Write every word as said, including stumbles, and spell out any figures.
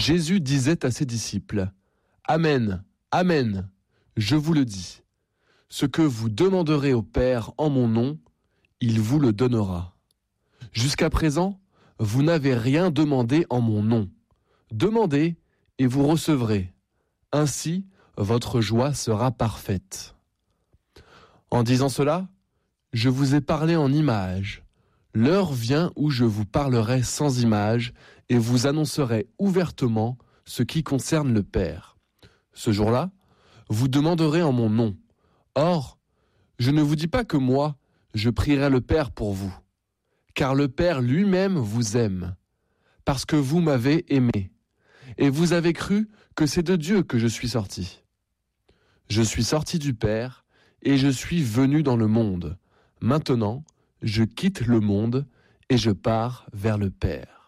Jésus disait à ses disciples, « Amen, Amen, je vous le dis, ce que vous demanderez au Père en mon nom, il vous le donnera. Jusqu'à présent, vous n'avez rien demandé en mon nom. Demandez et vous recevrez. Ainsi, votre joie sera parfaite. » En disant cela, je vous ai parlé en images. L'heure vient où je vous parlerai sans image et vous annoncerai ouvertement ce qui concerne le Père. Ce jour-là, vous demanderez en mon nom. Or, je ne vous dis pas que moi, je prierai le Père pour vous, car le Père lui-même vous aime, parce que vous m'avez aimé, et vous avez cru que c'est de Dieu que je suis sorti. Je suis sorti du Père, et je suis venu dans le monde. Maintenant, je quitte le monde, et je pars vers le Père.